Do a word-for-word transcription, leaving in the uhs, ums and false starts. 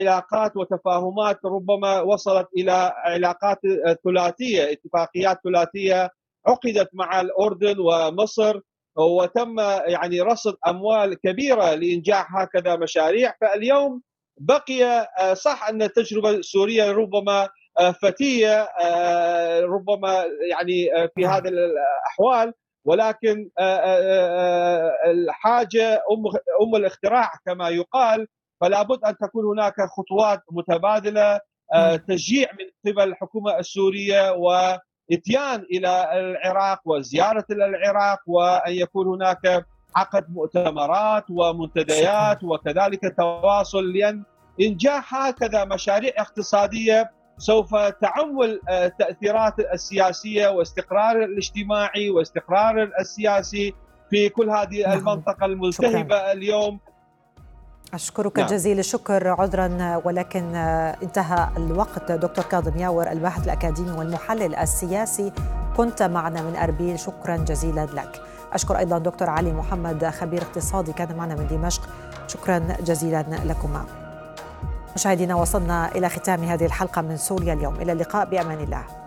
علاقات وتفاهمات ربما وصلت إلى علاقات ثلاثية، اتفاقيات ثلاثية عقدت مع الأردن ومصر، وتم يعني رصد أموال كبيرة لإنجاح هكذا مشاريع. فاليوم بقي صح أن التجربة السورية ربما فتية، ربما يعني في نعم. هذه الأحوال، ولكن الحاجة أم أم الاختراع كما يقال، فلا بد أن تكون هناك خطوات متبادلة، مم. تشجيع من قبل الحكومة السورية وإتيان إلى العراق وزيارة إلى العراق، وأن يكون هناك عقد مؤتمرات شكرا. ومنتديات وكذلك تواصل، لأن إنجاح هكذا مشاريع اقتصادية سوف تعم التأثيرات السياسية واستقرار الاجتماعي واستقرار السياسي في كل هذه نعم. المنطقة شكرا. الملتهبة اليوم. أشكرك نعم. جزيل الشكر، عذرا ولكن انتهى الوقت. دكتور كاظم ياور، الباحث الأكاديمي والمحلل السياسي، كنت معنا من أربيل، شكرا جزيلا لك. أشكر أيضا دكتور علي محمد، خبير اقتصادي، كان معنا من دمشق، شكرا جزيلا لكما. مشاهدينا، وصلنا إلى ختام هذه الحلقة من سوريا اليوم، إلى اللقاء بأمان الله.